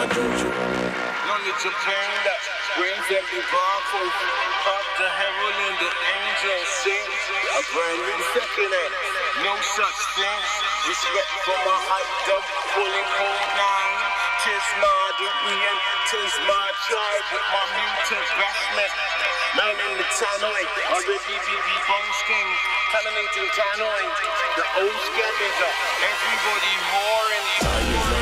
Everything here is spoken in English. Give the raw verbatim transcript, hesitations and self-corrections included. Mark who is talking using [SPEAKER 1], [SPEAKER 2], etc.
[SPEAKER 1] Knowledge of pain that brings every powerful. Up the herald and the angels sing. A brand new second end. No such thing. Respect for my hyped up, fully cold nine. Tis my duty and tis my tribe with my mutant bashment. Man in the tannoy, already be the bone skin. Cannonading tannoy, the old scavenger. Everybody roaring.